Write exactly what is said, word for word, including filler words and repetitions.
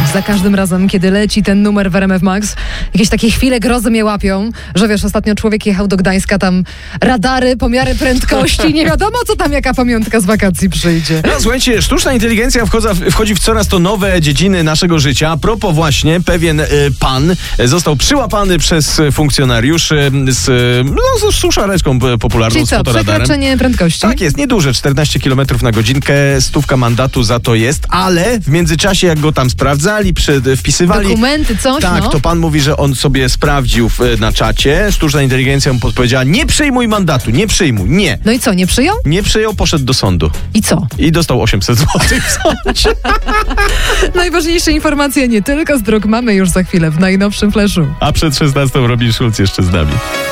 za każdym razem, kiedy leci ten numer w R M F Max. Jakieś takie chwile grozy mnie łapią, że wiesz, ostatnio człowiek jechał do Gdańska, tam radary, pomiary prędkości, nie wiadomo co tam, jaka pamiątka z wakacji przyjdzie. No słuchajcie, sztuczna inteligencja wchodza, wchodzi w coraz to nowe dziedziny naszego życia. A propos właśnie, pewien y, pan został przyłapany przez funkcjonariuszy z, no, z suszareczką popularną, Czyli z co, fotoradarem. przekroczenie prędkości? Tak jest, nieduże, czternaście kilometrów na godzinkę, stówka mandatu za to jest, ale w międzyczasie jak go tam sprawdzali, przy, wpisywali... Dokumenty, coś, Tak, no. to pan mówi, że on sobie sprawdził w, na czacie, sztuczna inteligencja mu podpowiedziała, nie przyjmuj mandatu, nie przyjmuj, nie. No i co, nie przyjął? Nie przyjął, poszedł do sądu. I co? I dostał osiemset złotych w sądzie. Najważniejsze informacje nie tylko z dróg mamy już za chwilę w najnowszym Flashu. A przed szesnastą Robin Schulz jeszcze z nami.